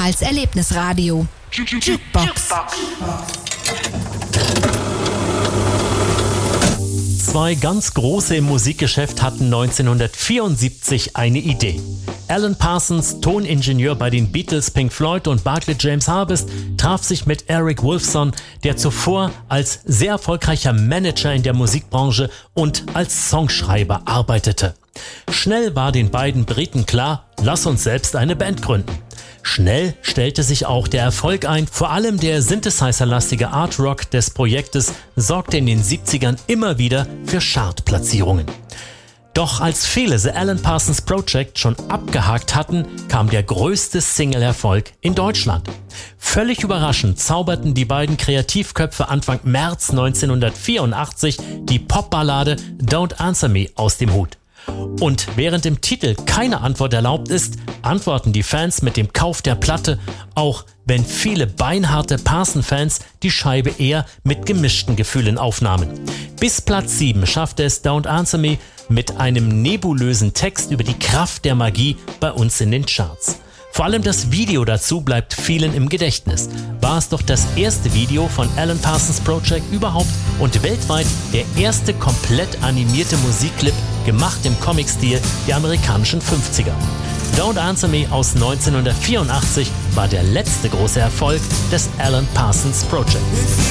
Karls Erlebnisradio. Jukebox. Zwei ganz Große im Musikgeschäft hatten 1974 eine Idee. Alan Parsons, Toningenieur bei den Beatles, Pink Floyd und Barclay James Harvest, traf sich mit Eric Woolfson, der zuvor als sehr erfolgreicher Manager in der Musikbranche und als Songschreiber arbeitete. Schnell war den beiden Briten klar, lass uns selbst eine Band gründen. Schnell stellte sich auch der Erfolg ein, vor allem der synthesizer-lastige Art Rock des Projektes sorgte in den 70ern immer wieder für Chartplatzierungen. Doch als viele The Alan Parsons Project schon abgehakt hatten, kam der größte Single-Erfolg in Deutschland. Völlig überraschend zauberten die beiden Kreativköpfe Anfang März 1984 die Popballade Don't Answer Me aus dem Hut. Und während im Titel keine Antwort erlaubt ist, antworten die Fans mit dem Kauf der Platte, auch wenn viele beinharte Parson-Fans die Scheibe eher mit gemischten Gefühlen aufnahmen. Bis Platz 7 schaffte es Don't Answer Me mit einem nebulösen Text über die Kraft der Magie bei uns in den Charts. Vor allem das Video dazu bleibt vielen im Gedächtnis. War es doch das erste Video von Alan Parsons Project überhaupt und weltweit der erste komplett animierte Musikclip, gemacht im Comic-Stil der amerikanischen 50er. Don't Answer Me aus 1984 war der letzte große Erfolg des Alan Parsons Project.